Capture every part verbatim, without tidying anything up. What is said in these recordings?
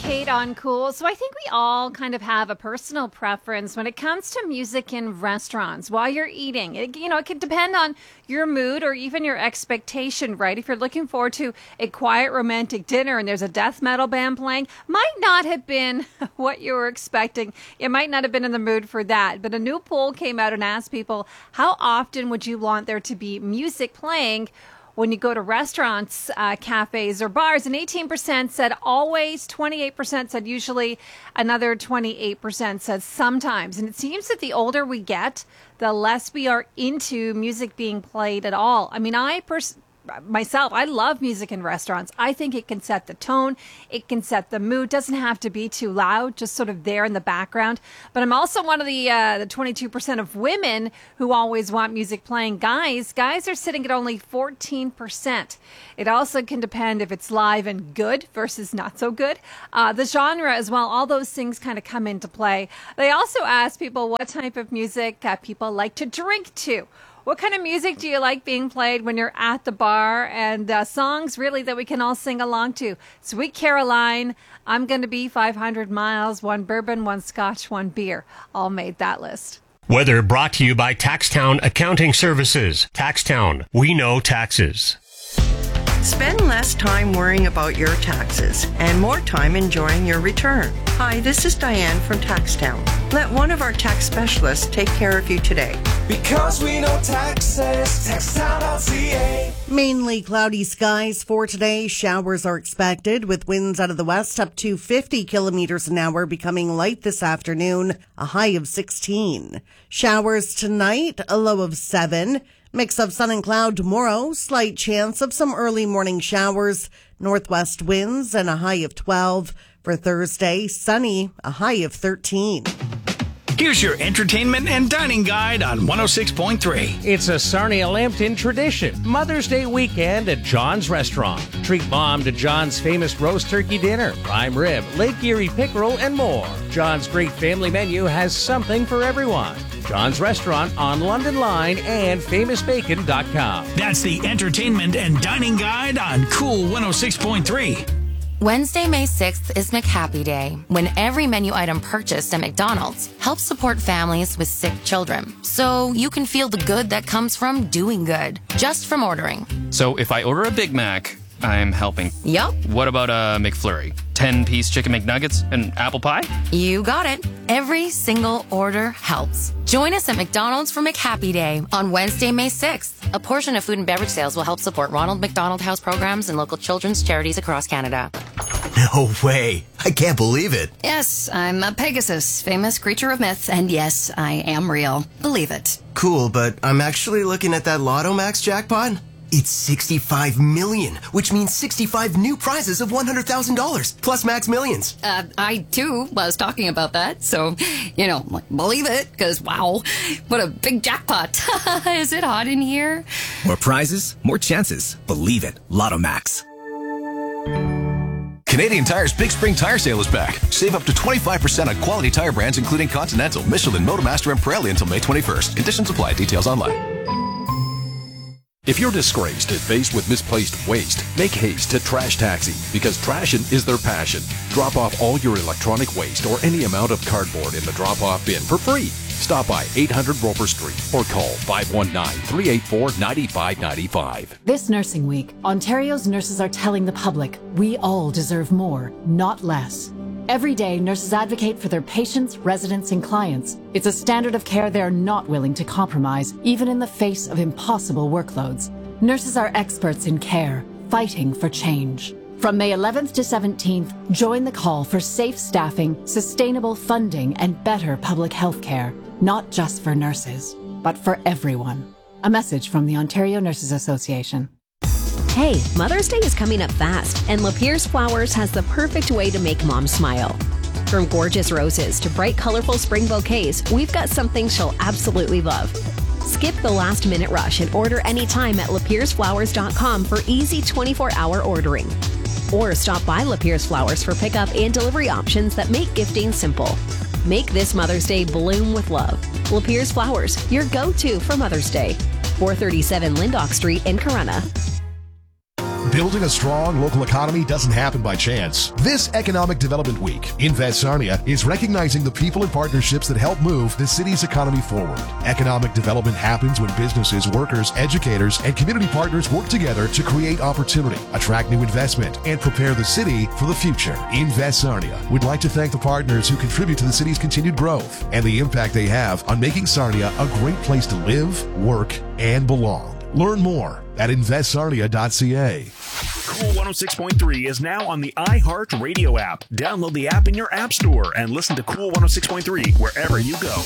Kate on Cool. So I think we all kind of have a personal preference when it comes to music in restaurants while you're eating. It, you know, it can depend on your mood or even your expectation, right? If you're looking forward to a quiet romantic dinner and there's a death metal band playing, might not have been what you were expecting. You might not have been in the mood for that. But a new poll came out and asked people, how often would you want there to be music playing when you go to restaurants, uh, cafes, or bars? And eighteen percent said always, twenty-eight percent said usually, another twenty-eight percent said sometimes. And it seems that the older we get, the less we are into music being played at all. I mean, I personally, myself, I love music in restaurants. I think it can set the tone. It can set the mood. Doesn't have to be too loud, just sort of there in the background. But I'm also one of the uh, the twenty-two percent of women who always want music playing. Guys, guys are sitting at only fourteen percent. It also can depend if it's live and good versus not so good. Uh, the genre as well, all those things kind of come into play. They also ask people what type of music uh, people like to drink to. What kind of music do you like being played when you're at the bar? And uh, songs, really, that we can all sing along to. Sweet Caroline, I'm Going to Be five hundred miles, one bourbon, one scotch, one beer. All made that list. Weather brought to you by Taxtown Accounting Services. Taxtown, we know taxes. Spend less time worrying about your taxes and more time enjoying your return. Hi, this is Diane from Taxtown. Let one of our tax specialists take care of you today. Because we know taxes, taxtown dot c a. Mainly cloudy skies for today. Showers are expected with winds out of the west up to fifty kilometers an hour, becoming light this afternoon, a high of sixteen. Showers tonight, a low of seven. Mix of sun and cloud tomorrow, slight chance of some early morning showers, northwest winds, and a high of twelve. For Thursday, sunny, a high of thirteen. Here's your entertainment and dining guide on one oh six point three. It's a Sarnia-Lambton tradition. Mother's Day weekend at John's Restaurant. Treat Mom to John's famous roast turkey dinner, prime rib, Lake Erie pickerel, and more. John's great family menu has something for everyone. John's Restaurant on London Line and famous bacon dot com. That's the entertainment and dining guide on Cool one oh six point three. Wednesday, May sixth is McHappy Day, when every menu item purchased at McDonald's helps support families with sick children. So you can feel the good that comes from doing good, just from ordering. So if I order a Big Mac, I'm helping. Yup. What about a McFlurry? ten-piece chicken McNuggets and apple pie? You got it. Every single order helps. Join us at McDonald's for McHappy Day on Wednesday, May sixth. A portion of food and beverage sales will help support Ronald McDonald House programs and local children's charities across Canada. No way. I can't believe it. Yes, I'm a Pegasus, famous creature of myth, and yes, I am real. Believe it. Cool, but I'm actually looking at that Lotto Max jackpot. It's sixty-five million, which means sixty-five new prizes of one hundred thousand dollars, plus Max Millions. Uh, I, too, was talking about that, so, you know, believe it, because, wow, what a big jackpot. Is it hot in here? More prizes, more chances. Believe it. Lotto Max. Canadian Tire's Big Spring Tire Sale is back. Save up to twenty-five percent on quality tire brands including Continental, Michelin, Motomaster, and Pirelli until May twenty-first. Conditions apply. Details online. If you're disgraced and faced with misplaced waste, make haste to Trash Taxi, because trashing is their passion. Drop off all your electronic waste or any amount of cardboard in the drop-off bin for free. Stop by eight hundred Roper Street or call five one nine, three eight four, nine five nine five. This Nursing Week, Ontario's nurses are telling the public we all deserve more, not less. Every day, nurses advocate for their patients, residents, and clients. It's a standard of care they're not willing to compromise, even in the face of impossible workloads. Nurses are experts in care, fighting for change. From May eleventh to seventeenth, join the call for safe staffing, sustainable funding, and better public health care. Not just for nurses, but for everyone. A message from the Ontario Nurses Association. Hey, Mother's Day is coming up fast, and Lapierre's Flowers has the perfect way to make mom smile. From gorgeous roses to bright, colorful spring bouquets, we've got something she'll absolutely love. Skip the last-minute rush and order anytime at lapierres flowers dot com for easy twenty-four hour ordering. Or stop by Lapierre's Flowers for pickup and delivery options that make gifting simple. Make this Mother's Day bloom with love. Lapierre's Flowers, your go-to for Mother's Day. four thirty-seven Lyndoch Street in Corunna. Building a strong local economy doesn't happen by chance. This Economic Development Week, Invest Sarnia is recognizing the people and partnerships that help move the city's economy forward. Economic development happens when businesses, workers, educators, and community partners work together to create opportunity, attract new investment, and prepare the city for the future. Invest Sarnia would like to thank the partners who contribute to the city's continued growth and the impact they have on making Sarnia a great place to live, work, and belong. Learn more at invest sarnia dot c a. Cool one oh six point three is now on the iHeart Radio app. Download the app in your app store and listen to Cool one oh six point three wherever you go.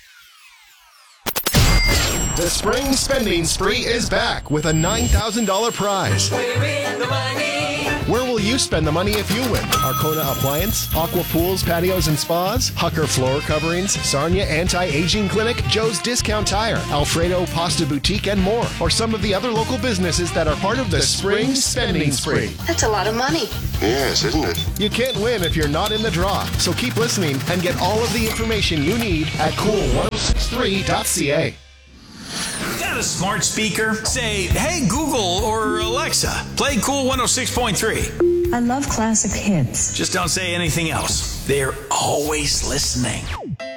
The spring spending spree is back with a nine thousand dollars prize. We're in the money. Where will you spend the money if you win? Arcona Appliance, Aqua Pools, Patios and Spas, Hucker Floor Coverings, Sarnia Anti-Aging Clinic, Joe's Discount Tire, Alfredo Pasta Boutique, and more. Or some of the other local businesses that are part of the, the spring spending spree. That's a lot of money. Yes, isn't it? You can't win if you're not in the draw. So keep listening and get all of the information you need at cool one oh six three dot c a. Got a smart speaker? Say, hey Google or Alexa, play Cool one oh six point three. I love classic hits. Just don't say anything else. They're always listening.